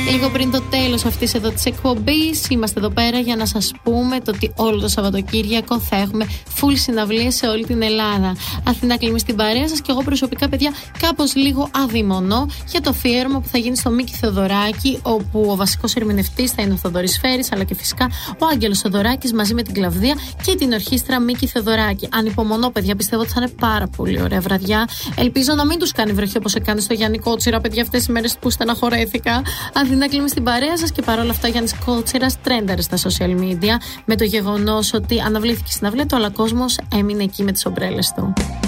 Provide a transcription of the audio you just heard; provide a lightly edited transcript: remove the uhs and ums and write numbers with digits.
Λίγο πριν το τέλος αυτής εδώ της εκπομπής, είμαστε εδώ πέρα για να σας πούμε το ότι όλο το Σαββατοκύριακο θα έχουμε full συναυλίες σε όλη την Ελλάδα. Αθηνά κλείνει στην παρέα σας και εγώ προσωπικά, παιδιά, κάπως λίγο αδειμονώ για το αφιέρωμα που θα γίνει στο Μίκη Θεοδωράκη, όπου ο βασικός ερμηνευτής θα είναι ο Θοδωρής Φέρης, αλλά και φυσικά ο Άγγελος Θεοδωράκης μαζί με την Κλαβδία και την ορχήστρα Μίκη Θεοδωράκη. Ανυπομονώ, παιδιά, πιστεύω ότι θα είναι πάρα πολύ ωραία βραδιά. Ελπίζω να μην τους κάνει βροχή όπως έκανε στο Γιάννη Κότσιρα, παιδιά, αυτές τις μέρες που στεναχωρέθηκα. Αθηνά κλείνει στην παρέα σας και παρόλα αυτά Γιάννης Κότσιρας τρένταρε στα social media με το γεγονός ότι αναβλήθηκε η συναυλία του, αλλά κόσμος έμεινε εκεί με τις ομπρέλες του.